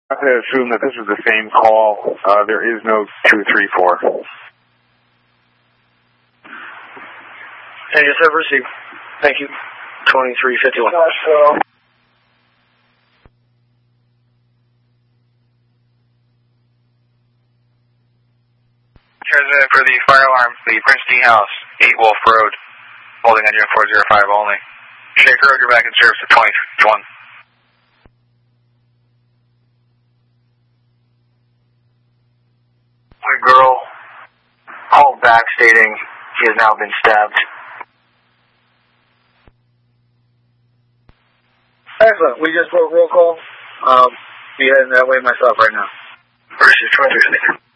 I have to assume that this is the same call. There is no 234. And yes, I've received. Thank you. 2351. Transmitted for the fire alarm, the Prince D House, 8 Wolf Road, holding on unit 405 only. Shaker Road, you're back in service at 2351. A girl called back stating she has now been stabbed. Excellent. We just broke roll call. Be heading that way myself right now. Versus 23.